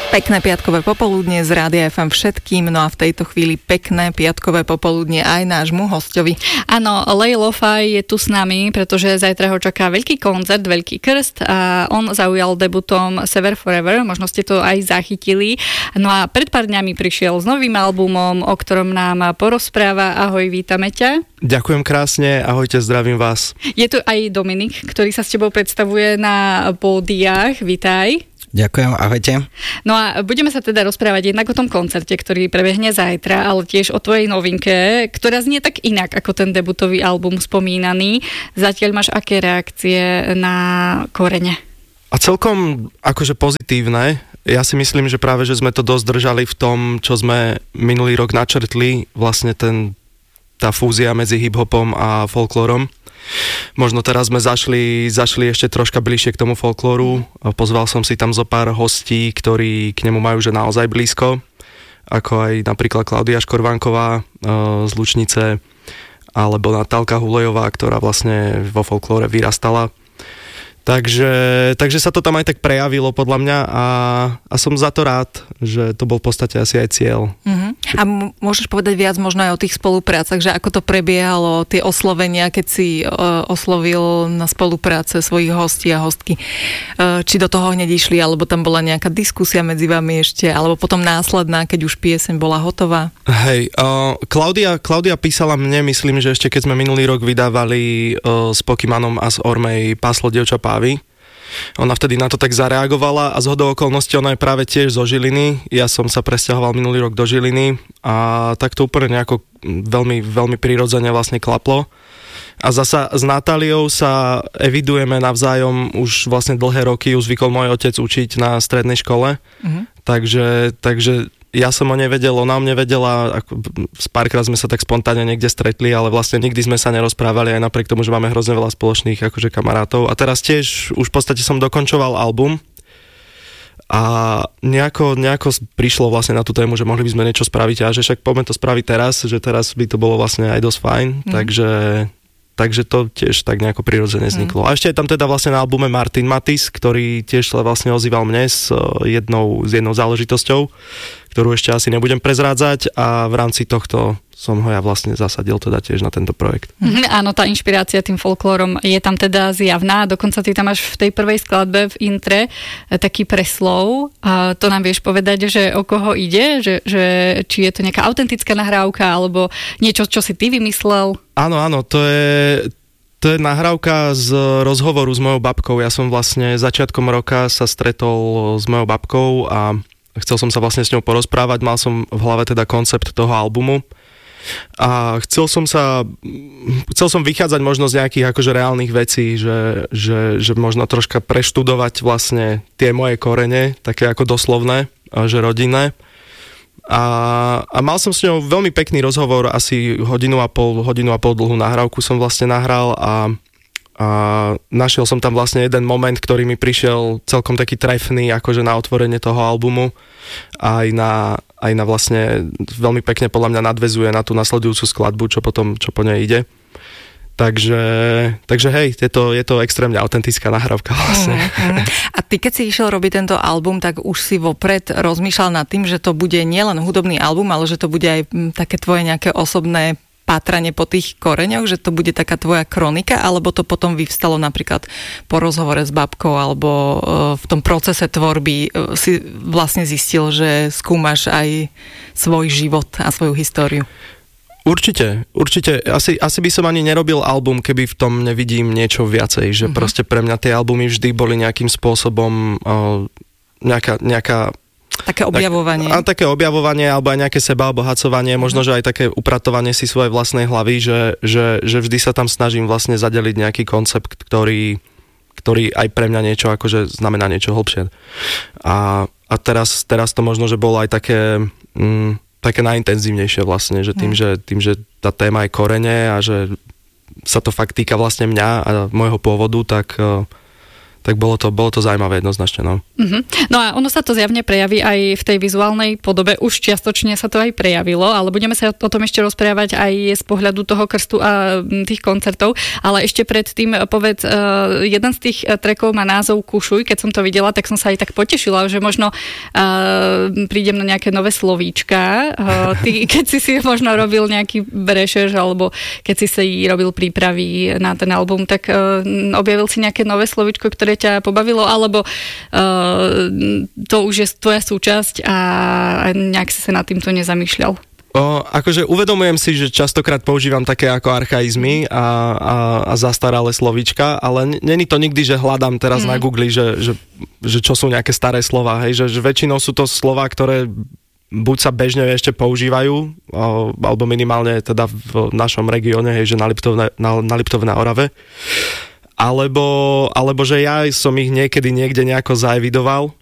Pekné piatkové popoludnie z Rádia FM všetkým, no a v tejto chvíli pekné piatkové popoludnie aj nášmu hostovi. Áno, Lej Lo-Fi je tu s nami, pretože zajtra ho čaká veľký koncert, veľký krst a on zaujal debutom Sever Forever, možno ste to aj zachytili. No a pred pár dňami prišiel s novým albumom, o ktorom nám porozpráva. Ahoj, vítame ťa. Ďakujem krásne, ahojte, zdravím vás. Je tu aj Dominik, ktorý sa s tebou predstavuje na pódiách. Vítaj. Ďakujem, ahojte. No a budeme sa teda rozprávať jednak o tom koncerte, ktorý prebehne zajtra, ale tiež o tvojej novinke, ktorá znie tak inak ako ten debutový album spomínaný. Zatiaľ máš aké reakcie na Korene? A celkom akože pozitívne. Ja si myslím, že práve, že sme to dosť držali v tom, čo sme minulý rok načrtli, vlastne tá fúzia medzi hip-hopom a folklórom. Možno teraz sme zašli ešte troška bližšie k tomu folklóru. Pozval som si tam zo pár hostí, ktorí k nemu majú že naozaj blízko, ako aj napríklad Klaudia Škorvánková z Lučnice, alebo Natálka Hulejová, ktorá vlastne vo folklóre vyrastala. Takže sa to tam aj tak prejavilo podľa mňa a som za to rád, že to bol v podstate asi aj cieľ. Uh-huh. A môžeš povedať viac možno aj o tých spoluprácach, že ako to prebiehalo, tie oslovenia, keď si oslovil na spolupráce svojich hostí a hostky. Či do toho hneď išli, alebo tam bola nejaká diskusia medzi vami ešte, alebo potom následná, keď už pieseň bola hotová? Hej, Klaudia písala mne, myslím, že ešte keď sme minulý rok vydávali s Pokymanom a s Ormej Páslo dievča Pávy. Ona vtedy na to tak zareagovala a zhodou okolností ona je práve tiež zo Žiliny. Ja som sa presťahoval minulý rok do Žiliny a tak to úplne nejako veľmi, veľmi prirodzene vlastne klaplo. A zasa s Natáliou sa evidujeme navzájom už vlastne dlhé roky, už zvykol môj otec učiť na strednej škole. Uh-huh. Takže ja som o nej vedel, ona o mne vedela, párkrát sme sa tak spontánne niekde stretli, ale vlastne nikdy sme sa nerozprávali aj napriek tomu, že máme hrozne veľa spoločných akože kamarátov. A teraz tiež už v podstate som dokončoval album a nejako prišlo vlastne na tú tému, že mohli by sme niečo spraviť a že však poďme to spraviť teraz, že teraz by to bolo vlastne aj dosť fajn, takže to tiež tak nejako prirodzene vzniklo. A ešte je tam teda vlastne na albume Martin Matis, ktorý tiež sa vlastne ozýval mne s jednou záležitosťou, ktorú ešte asi nebudem prezrádzať a v rámci tohto som ho ja vlastne zasadil teda tiež na tento projekt. Áno, tá inšpirácia tým folklórom je tam teda zjavná, dokonca ty tam máš v tej prvej skladbe v intre taký preslov. A to nám vieš povedať, že o koho ide, že či je to nejaká autentická nahrávka alebo niečo, čo si ty vymyslel? Áno, to je nahrávka z rozhovoru s mojou babkou. Ja som vlastne začiatkom roka sa stretol s mojou babkou a chcel som sa vlastne s ňou porozprávať, mal som v hlave teda koncept toho albumu a chcel som vychádzať možno z nejakých akože reálnych vecí, že možno troška preštudovať vlastne tie moje korene, také ako doslovné, že rodinné. A mal som s ňou veľmi pekný rozhovor, asi hodinu a pol dlhú nahrávku som vlastne nahral a našiel som tam vlastne jeden moment, ktorý mi prišiel celkom taký trefný, akože na otvorenie toho albumu a aj na vlastne veľmi pekne podľa mňa nadväzuje na tú nasledujúcu skladbu, čo po nej ide. Takže hej, je to extrémne autentická nahrávka vlastne. A ty keď si išiel robiť tento album, tak už si vopred rozmýšľal nad tým, že to bude nielen hudobný album, ale že to bude aj také tvoje nejaké osobné pátranie po tých koreňoch, že to bude taká tvoja kronika, alebo to potom vyvstalo napríklad po rozhovore s babkou, alebo v tom procese tvorby si vlastne zistil, že skúmaš aj svoj život a svoju históriu? Určite. Asi by som ani nerobil album, keby v tom nevidím niečo viacej, že proste pre mňa tie albumy vždy boli nejakým spôsobom nejaká také objavovanie. Také objavovanie, alebo aj nejaké sebaobohacovanie, možno, že aj také upratovanie si svojej vlastnej hlavy, že vždy sa tam snažím vlastne zadeliť nejaký koncept, ktorý aj pre mňa niečo akože znamená niečo hlbšie. A teraz to možno, že bolo aj také najintenzívnejšie vlastne, že tým, že tá téma je korene a že sa to fakt týka vlastne mňa a môjho pôvodu, tak tak bolo to zaujímavé jednoznačne. No. No a ono sa to zjavne prejaví aj v tej vizuálnej podobe, už čiastočne sa to aj prejavilo, ale budeme sa o tom ešte rozprávať aj z pohľadu toho krstu a tých koncertov, ale ešte predtým povedz, jeden z tých trackov má názov Kušuj, keď som to videla, tak som sa aj tak potešila, že možno prídem na nejaké nové slovíčka. Ty, keď si možno robil nejaký rešerš, alebo keď si robil prípravy na ten album, tak objavil si nejaké nové slovíčko, ktoré ťa pobavilo, alebo to už je tvoja súčasť a nejak si sa nad týmto nezamýšľal? Akože uvedomujem si, že častokrát používam také ako archaizmy a zastaralé slovíčka, ale není to nikdy, že hľadám teraz na Google, že čo sú nejaké staré slova, hej, že väčšinou sú to slova, ktoré buď sa bežne ešte používajú, alebo minimálne teda v našom regióne, hej, že na Liptove na Orave, alebo že ja som ich niekedy niekde nejako zaevidoval